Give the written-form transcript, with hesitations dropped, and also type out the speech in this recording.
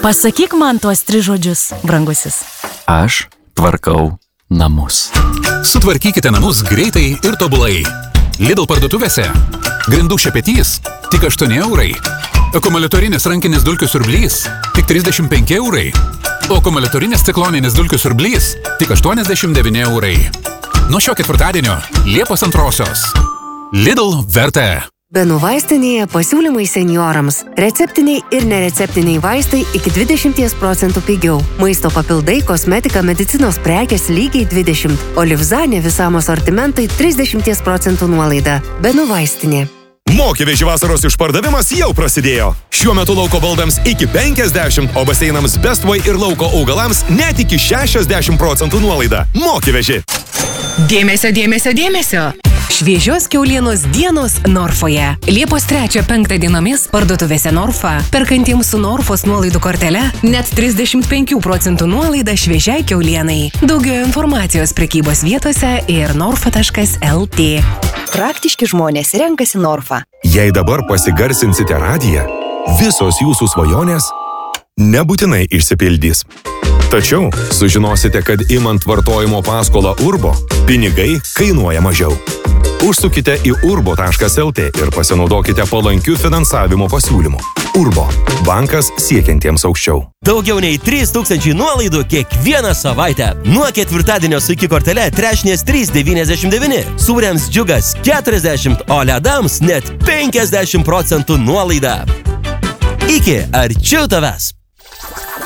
Pasakyk man tuos 3 žodžius, brangusis. Aš tvarkau namus. Sutvarkykite namus greitai ir tobulai. Lidl parduotuvėse. Grindų šepetys tik 8 eurai. Akumuliatorinis rankinis dulkių siurblys tik 35 eurai. O akumuliatorinis cikloninis dulkių siurblys tik 89 eurai. Nuo šio ketvirtadienio Liepos 2-osios. Lidl verta. Benų vaistinėje pasiūlymai seniorams. Receptiniai ir nereceptiniai vaistai iki 20% pigiau. Maisto papildai, kosmetika, medicinos prekės lygiai 20%. O Livzanė visam asortimentui 30% nuolaida. Benų vaistinė. Mokėvežių vasaros išpardavimas jau prasidėjo. Šiuo metu lauko baldams iki 50%, o baseinams Bestvai ir lauko augalams net iki 60% nuolaida. Mokėveži. Dėmesio, dėmesio, dėmesio. Šviežios kiaulienos dienos Norfoje. Liepos 3-5 dienomis parduotuvėse Norfa. Perkantiems su Norfos nuolaidų kortele net 35% nuolaida šviežiai kiaulienai. Daugiau informacijos prekybos vietose ir norfa.lt. Praktiški žmonės renkasi Norfa. Jei dabar pasigarsinsite radiją, visos jūsų svajonės nebūtinai išsipildys. Tačiau sužinosite, kad imant vartojimo paskolą Urbo, pinigai kainuoja mažiau. Užsukite į urbo.lt ir pasinaudokite palankių finansavimo pasiūlymų. Urbo – bankas siekiantiems aukščiau. Daugiau nei 3000 nuolaidų kiekvieną savaitę. Nuo ketvirtadienio su iki kortele trešnės 3,99, sūriams džiugas 40, o ledams net 50% nuolaida. Iki arčiau tavęs.